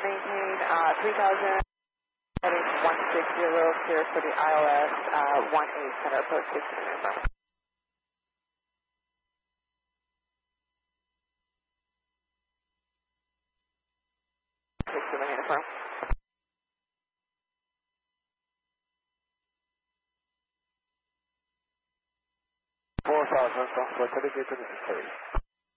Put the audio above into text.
maintain 3000, heading 160, clear for the ILS 18 center approach 16 minutes. 60 minutes. 4000, so dedicated to the space.